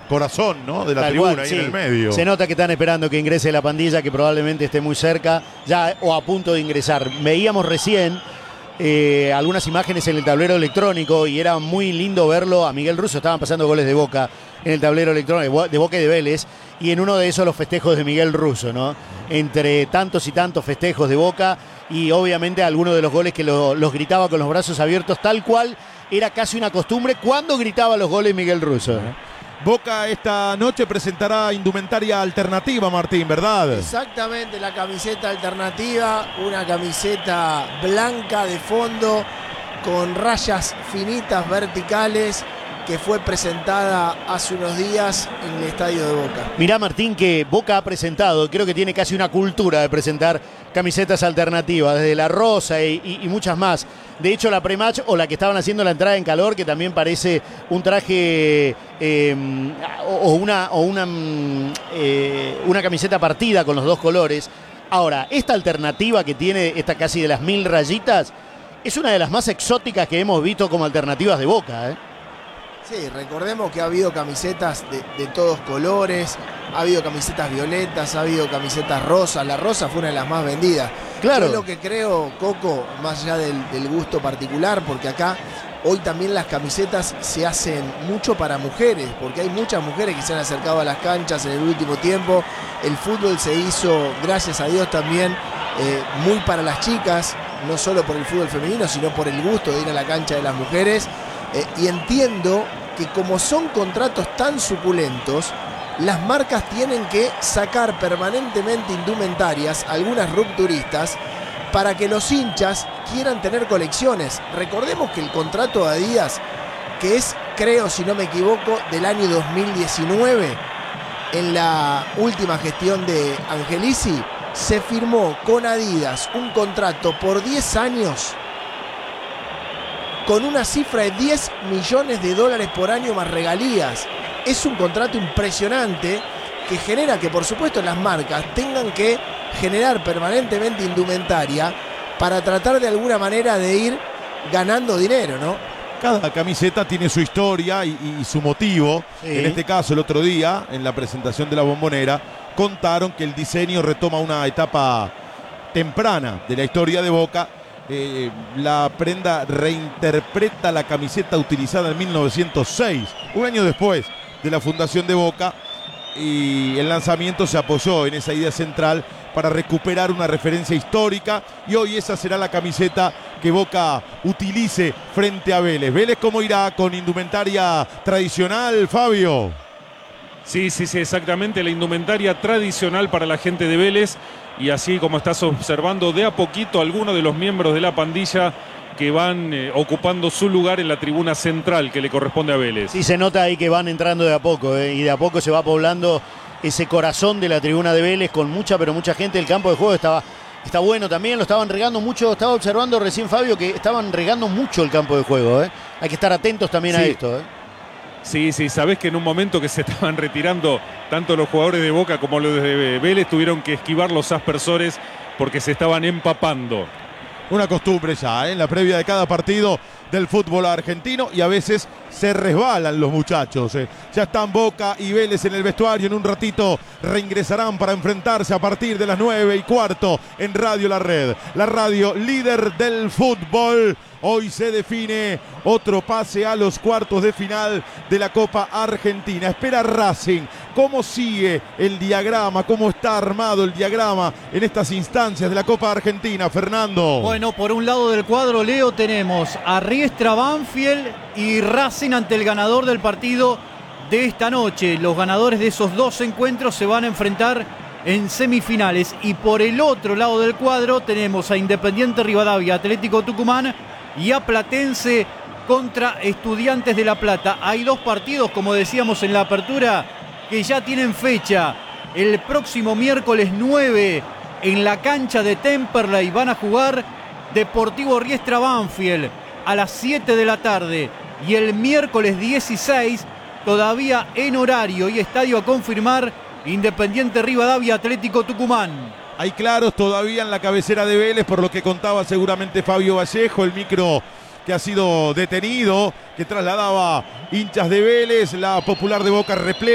corazón, ¿no?, de la Tal tribuna, cual, ahí sí. en el medio. Se nota que están esperando que ingrese la pandilla, que probablemente esté muy cerca, ya o a punto de ingresar. Veíamos recién algunas imágenes en el tablero electrónico y era muy lindo verlo a Miguel Russo. Estaban pasando goles de Boca en el tablero electrónico, de Boca y de Vélez, y en uno de esos los festejos de Miguel Russo, ¿no? Entre tantos y tantos festejos de Boca y obviamente algunos de los goles que los gritaba con los brazos abiertos, tal cual era casi una costumbre cuando gritaba los goles Miguel Russo. Boca esta noche presentará indumentaria alternativa, Martín, ¿verdad? Exactamente, la camiseta alternativa, una camiseta blanca de fondo con rayas finitas verticales que fue presentada hace unos días en el estadio de Boca. Mirá, Martín, que Boca ha presentado, creo que tiene casi una cultura de presentar camisetas alternativas, desde la rosa y muchas más. De hecho, la pre-match o la que estaban haciendo la entrada en calor, que también parece un traje una camiseta partida con los dos colores. Ahora, esta alternativa que tiene, esta casi de las 1000 rayitas, es una de las más exóticas que hemos visto como alternativas de Boca, ¿eh? Sí, recordemos que ha habido camisetas de todos colores, ha habido camisetas violetas, ha habido camisetas rosas. La rosa fue una de las más vendidas. Claro. Yo lo que creo, Coco, más allá del gusto particular, porque acá hoy también las camisetas se hacen mucho para mujeres, porque hay muchas mujeres que se han acercado a las canchas en el último tiempo. El fútbol se hizo, gracias a Dios, también muy para las chicas, no solo por el fútbol femenino, sino por el gusto de ir a la cancha de las mujeres. Y entiendo que como son contratos tan suculentos, las marcas tienen que sacar permanentemente indumentarias, algunas rupturistas, para que los hinchas quieran tener colecciones. Recordemos que el contrato de Adidas, que es, creo, si no me equivoco, del año 2019, en la última gestión de Angelici, se firmó con Adidas un contrato por 10 años con una cifra de $10 millones por año más regalías. Es un contrato impresionante que genera que, por supuesto, las marcas tengan que generar permanentemente indumentaria para tratar de alguna manera de ir ganando dinero, ¿no? Cada camiseta tiene su historia y su motivo. Sí. En este caso, el otro día, en la presentación de la Bombonera, contaron que el diseño retoma una etapa temprana de la historia de Boca. La prenda reinterpreta la camiseta utilizada en 1906, un año después de la fundación de Boca, y el lanzamiento se apoyó en esa idea central para recuperar una referencia histórica, y hoy esa será la camiseta que Boca utilice frente a Vélez. ¿Vélez cómo irá? ¿Con indumentaria tradicional, Fabio? Sí, exactamente, la indumentaria tradicional para la gente de Vélez. Y así como estás observando de a poquito algunos de los miembros de la pandilla que van ocupando su lugar en la tribuna central que le corresponde a Vélez. Sí, se nota ahí que van entrando de a poco, y de a poco se va poblando ese corazón de la tribuna de Vélez con mucha, pero mucha gente. El campo de juego está bueno también, lo estaban regando mucho. Estaba observando recién, Fabio, que estaban regando mucho el campo de juego, ¿eh? Hay que estar atentos también a esto, ¿eh? Sí, sabés que en un momento que se estaban retirando tanto los jugadores de Boca como los de Vélez tuvieron que esquivar los aspersores porque se estaban empapando. Una costumbre ya, en la previa de cada partido del fútbol argentino, y a veces se resbalan los muchachos. Ya están Boca y Vélez en el vestuario. En un ratito reingresarán para enfrentarse a partir de las 9:15 en Radio La Red, la radio líder del fútbol. Hoy se define otro pase a los cuartos de final de la Copa Argentina. Espera Racing. ¿Cómo sigue el diagrama? ¿Cómo está armado el diagrama en estas instancias de la Copa Argentina, Fernando? Bueno, por un lado del cuadro, Leo, tenemos a Riestra, Banfield y Racing ante el ganador del partido de esta noche. Los ganadores de esos dos encuentros se van a enfrentar en semifinales. Y por el otro lado del cuadro tenemos a Independiente Rivadavia, Atlético Tucumán y a Platense contra Estudiantes de La Plata. Hay dos partidos, como decíamos en la apertura, que ya tienen fecha. El próximo miércoles 9 en la cancha de Temperley van a jugar Deportivo Riestra Banfield a las 7 de la tarde. Y el miércoles 16, todavía en horario y estadio a confirmar, Independiente Rivadavia, Atlético Tucumán. Hay claros todavía en la cabecera de Vélez, por lo que contaba seguramente Fabio Vallejo, el micro que ha sido detenido, que trasladaba hinchas de Vélez, la Popular de Boca repleta.